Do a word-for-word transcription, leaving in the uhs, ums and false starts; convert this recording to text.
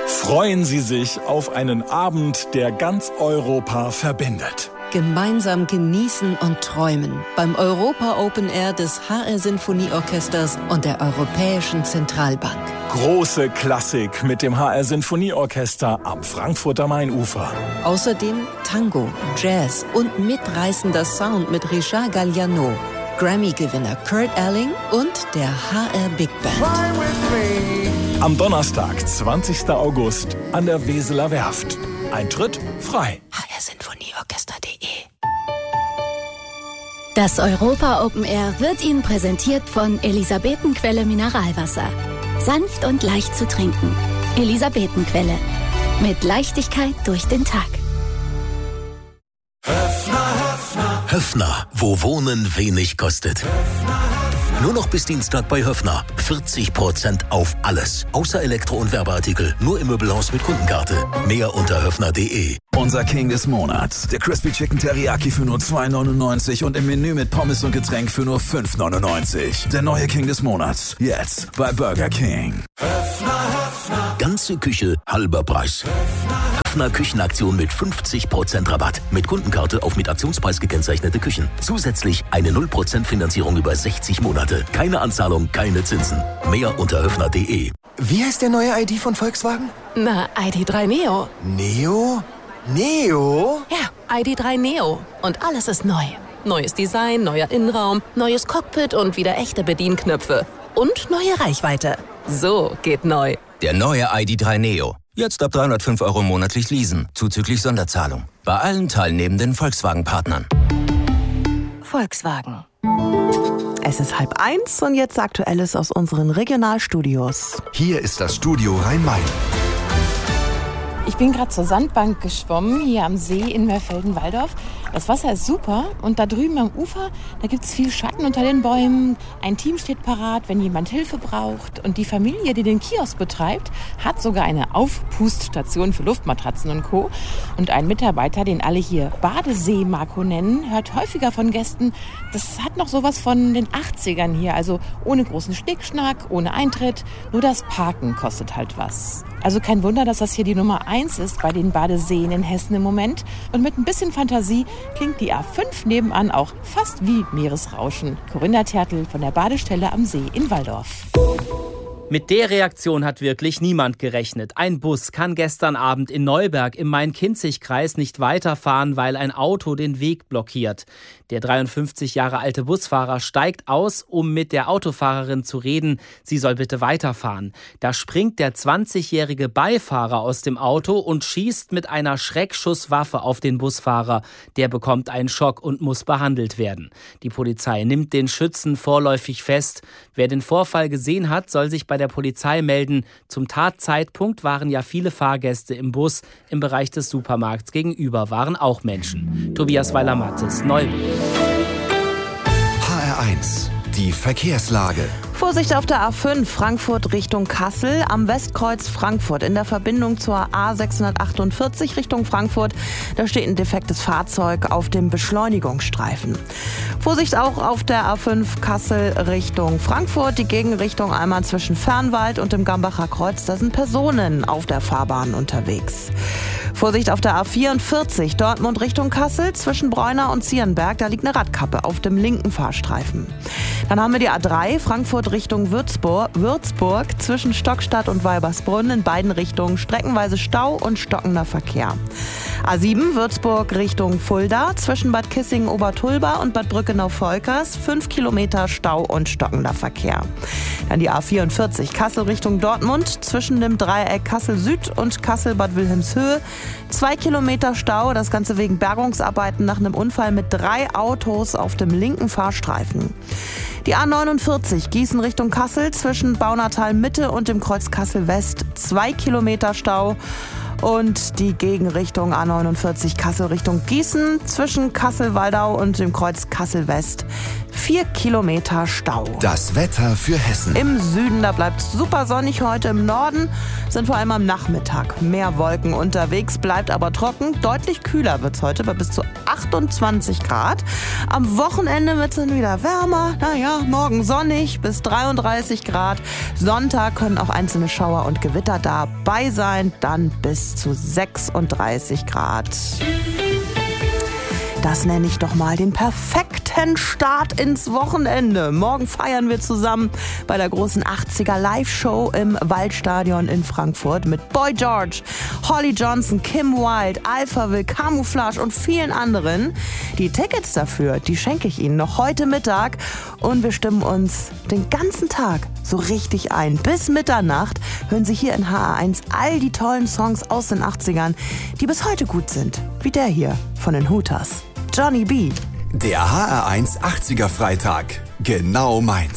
Freuen Sie sich auf einen Abend, der ganz Europa verbindet. Gemeinsam genießen und träumen beim Europa Open Air des H R Sinfonieorchesters und der Europäischen Zentralbank. Große Klassik mit dem H R Sinfonieorchester am Frankfurter Mainufer. Außerdem Tango, Jazz und mitreißender Sound mit Richard Galliano, Grammy-Gewinner Kurt Elling und der H R Big Band. Am Donnerstag, zwanzigsten August, an der Weseler Werft. Eintritt frei. h r sinfonieorchester punkt d e Das Europa Open Air wird Ihnen präsentiert von Elisabetenquelle Mineralwasser. Sanft und leicht zu trinken. Elisabetenquelle. Mit Leichtigkeit durch den Tag. Höffner, Höffner. Höffner, wo Wohnen wenig kostet. Nur noch bis Dienstag bei Höffner. vierzig Prozent auf alles. Außer Elektro- und Werbeartikel. Nur im Möbelhaus mit Kundenkarte. Mehr unter höffner punkt d e. Unser King des Monats. Der Crispy Chicken Teriyaki für nur zwei neunundneunzig und im Menü mit Pommes und Getränk für nur fünf neunundneunzig. Der neue King des Monats. Jetzt bei Burger King. Höffner, Höffner. Ganze Küche, halber Preis. Höffner, Höffner Küchenaktion mit fünfzig Prozent Rabatt. Mit Kundenkarte auf mit Aktionspreis gekennzeichnete Küchen. Zusätzlich eine null Prozent Finanzierung über sechzig Monate. Keine Anzahlung, keine Zinsen. Mehr unter höffner punkt d e. Wie heißt der neue I D von Volkswagen? Na, I D drei Neo. Neo? Neo? Ja, I D drei Neo. Und alles ist neu. Neues Design, neuer Innenraum, neues Cockpit und wieder echte Bedienknöpfe. Und neue Reichweite. So geht neu. Der neue I D drei Neo. Jetzt ab dreihundertfünf Euro monatlich leasen, zuzüglich Sonderzahlung. Bei allen teilnehmenden Volkswagen-Partnern. Volkswagen. Es ist halb eins und jetzt Aktuelles aus unseren Regionalstudios. Hier ist das Studio Rhein-Main. Ich bin gerade zur Sandbank geschwommen, hier am See in Mörfelden-Walldorf. Das Wasser ist super und da drüben am Ufer, da gibt es viel Schatten unter den Bäumen. Ein Team steht parat, wenn jemand Hilfe braucht. Und die Familie, die den Kiosk betreibt, hat sogar eine Aufpuststation für Luftmatratzen und Co. Und ein Mitarbeiter, den alle hier Badesee-Marco nennen, hört häufiger von Gästen, das hat noch sowas von den achtzigern hier. Also ohne großen Schnickschnack, ohne Eintritt, nur das Parken kostet halt was. Also kein Wunder, dass das hier die Nummer eins ist bei den Badeseen in Hessen im Moment. Und mit ein bisschen Fantasie klingt die A fünf nebenan auch fast wie Meeresrauschen. Corinna Tertl von der Badestelle am See in Walldorf. Mit der Reaktion hat wirklich niemand gerechnet. Ein Bus kann gestern Abend in Neuberg im Main-Kinzig-Kreis nicht weiterfahren, weil ein Auto den Weg blockiert. Der dreiundfünfzig Jahre alte Busfahrer steigt aus, um mit der Autofahrerin zu reden. Sie soll bitte weiterfahren. Da springt der zwanzigjährige Beifahrer aus dem Auto und schießt mit einer Schreckschusswaffe auf den Busfahrer. Der bekommt einen Schock und muss behandelt werden. Die Polizei nimmt den Schützen vorläufig fest. Wer den Vorfall gesehen hat, soll sich bei der Polizei melden. Zum Tatzeitpunkt waren ja viele Fahrgäste im Bus. Im Bereich des Supermarkts gegenüber waren auch Menschen. Tobias Weiler-Mattes, Neuburg. H R eins, die Verkehrslage. Vorsicht auf der A fünf Frankfurt Richtung Kassel, am Westkreuz Frankfurt in der Verbindung zur A sechshundertachtundvierzig Richtung Frankfurt. Da steht ein defektes Fahrzeug auf dem Beschleunigungsstreifen. Vorsicht auch auf der A fünf Kassel Richtung Frankfurt, die Gegenrichtung einmal zwischen Fernwald und dem Gambacher Kreuz. Da sind Personen auf der Fahrbahn unterwegs. Vorsicht auf der A vierundvierzig Dortmund Richtung Kassel zwischen Bräuner und Zierenberg. Da liegt eine Radkappe auf dem linken Fahrstreifen. Dann haben wir die A drei Frankfurt Richtung Würzburg, Würzburg zwischen Stockstadt und Weibersbrunn in beiden Richtungen streckenweise Stau und stockender Verkehr. A sieben Würzburg Richtung Fulda zwischen Bad Kissingen-Obertulba und Bad Brückenau-Volkers fünf Kilometer Stau und stockender Verkehr. Dann die A vierundvierzig Kassel Richtung Dortmund zwischen dem Dreieck Kassel Süd und Kassel-Bad Wilhelmshöhe zwei Kilometer Stau, das Ganze wegen Bergungsarbeiten nach einem Unfall mit drei Autos auf dem linken Fahrstreifen. Die A neunundvierzig Gießen Richtung Kassel zwischen Baunatal Mitte und dem Kreuz Kassel West zwei Kilometer Stau. Und die Gegenrichtung A neunundvierzig Kassel Richtung Gießen zwischen Kassel-Waldau und dem Kreuz Kassel-West. Vier Kilometer Stau. Das Wetter für Hessen. Im Süden, da bleibt es super sonnig heute. Im Norden sind vor allem am Nachmittag mehr Wolken unterwegs, bleibt aber trocken. Deutlich kühler wird es heute bei bis zu achtundzwanzig Grad. Am Wochenende wird es dann wieder wärmer. Naja, morgen sonnig bis dreiunddreißig Grad. Sonntag können auch einzelne Schauer und Gewitter dabei sein. Dann bis zu sechsunddreißig Grad. Das nenne ich doch mal den perfekten Start ins Wochenende. Morgen feiern wir zusammen bei der großen achtziger Live-Show im Waldstadion in Frankfurt mit Boy George, Holly Johnson, Kim Wilde, Alphaville, Camouflage und vielen anderen. Die Tickets dafür, die schenke ich Ihnen noch heute Mittag und wir stimmen uns den ganzen Tag so richtig ein. Bis Mitternacht hören Sie hier in H R eins all die tollen Songs aus den achtzigern, die bis heute gut sind, wie der hier von den Hooters. Johnny B. Der H R eins achtziger Freitag. Genau meins.